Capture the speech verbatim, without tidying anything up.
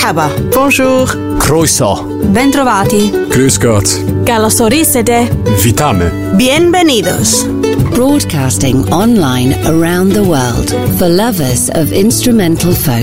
Merhaba. Bonjour. Croeso. Bentrovati. Grüß Gott. Καλωσορίσετε. Witamy. Bienvenidos. Broadcasting online around the world for lovers of instrumental folk.